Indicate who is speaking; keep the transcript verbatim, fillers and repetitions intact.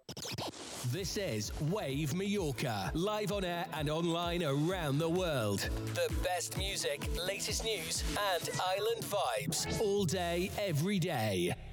Speaker 1: This is Wave Mallorca, live on air and online around the world. The best music, latest news, and island vibes all day, every day.